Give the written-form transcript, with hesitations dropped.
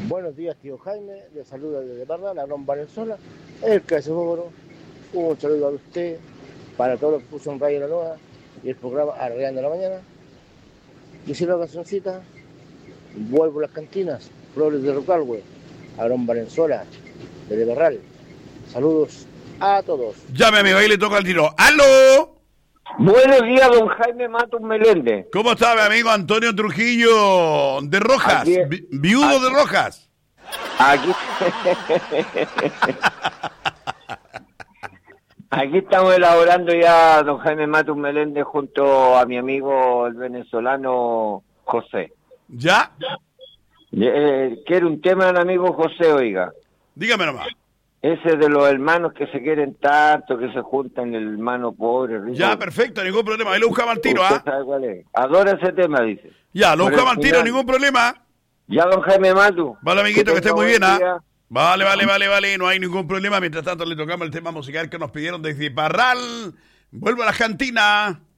Buenos días, tío Jaime. Le saluda desde Parral, Aarón Valenzuela, el Casefóforo. Un saludo a usted, para todos los que puso un rayo la nueva y el programa Arreglando la Mañana. Quisiera una cancioncita. Vuelvo a las cantinas, Flores de Rocalwe, Aarón Valenzuela, desde Parral. Saludos a todos. Ya, mi amigo, ahí le toca el tiro. ¡Aló! Buenos días, don Jaime Matos Meléndez. ¿Cómo está, mi amigo Antonio Trujillo de Rojas? Aquí, Viudo de Rojas. Aquí, aquí estamos elaborando ya, don Jaime Matos Meléndez, junto a mi amigo el venezolano José. ¿Ya? Quiere un tema del amigo José, oiga. Dígame nomás. Ese de los hermanos que se quieren tanto, que se juntan, el hermano pobre, rico. Ya, perfecto, ningún problema. Ahí lo buscamos al tiro, Usted ¿ah? sabe cuál es. Adora ese tema, dice. Ya, lo Por buscamos el al tiro, final. ningún problema. Ya, don Jaime Matos. Vale, amiguito, que esté tenga muy buen bien, ¿ah? día. Vale, no hay ningún problema. Mientras tanto, le tocamos el tema musical que nos pidieron desde Parral. Vuelvo a la cantina.